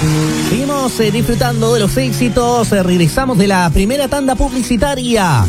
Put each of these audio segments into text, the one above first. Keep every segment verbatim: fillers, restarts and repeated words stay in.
Seguimos eh, disfrutando de los éxitos. Eh, regresamos de la primera tanda publicitaria.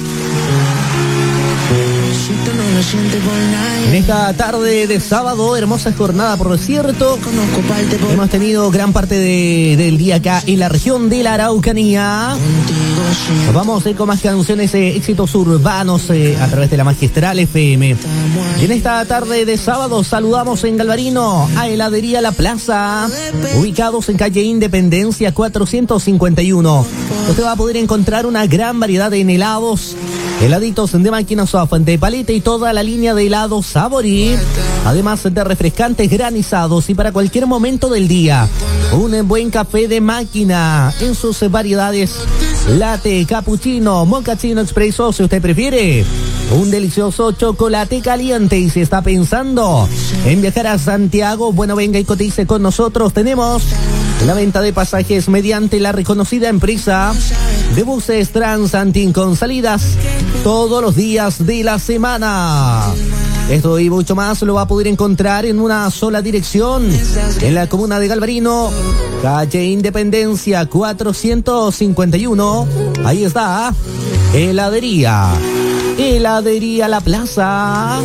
En esta tarde de sábado, hermosa jornada por cierto. Hemos tenido gran parte de, del día acá en la región de la Araucanía. Nos vamos a ir con más canciones, eh, éxitos urbanos eh, a través de la Magistral F M. Y en esta tarde de sábado saludamos en Galvarino a Heladería La Plaza, ubicados en calle Independencia cuatrocientos cincuenta y uno. Usted va a poder encontrar una gran variedad en helados, heladitos de máquina soft, de paleta y toda la línea de helados Saborí, además de refrescantes granizados y para cualquier momento del día. Un buen café de máquina en sus variedades, latte, cappuccino, mochaccino expreso si usted prefiere. Un delicioso chocolate caliente y si está pensando en viajar a Santiago, bueno, venga y cotice con nosotros. Tenemos la venta de pasajes mediante la reconocida empresa de buses Transantin con salidas todos los días de la semana. Esto y mucho más lo va a poder encontrar en una sola dirección, en la comuna de Galvarino, calle Independencia cuatrocientos cincuenta y uno. Ahí está, heladería, heladería La Plaza.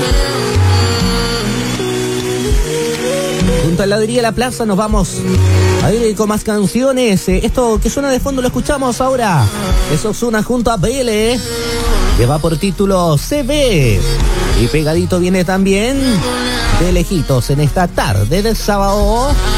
Junto a Heladería La Plaza nos vamos a ir con más canciones. Esto que suena de fondo lo escuchamos ahora. Eso suena junto a Vélez, que va por título C B. Y pegadito viene también De Lejitos en esta tarde de sábado.